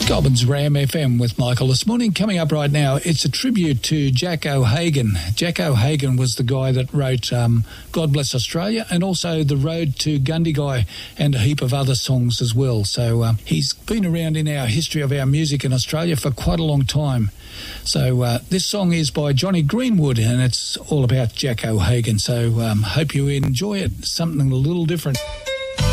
Gobbins Ram FM with Michael this morning. Coming up right now, it's a tribute to Jack O'Hagan. Jack O'Hagan was the guy that wrote God Bless Australia and also The Road to Gundagai and a heap of other songs as well. So he's been around in our history of our music in Australia for quite a long time. So this song is by Johnny Greenwood and it's all about Jack O'Hagan. So hope you enjoy it. Something a little different.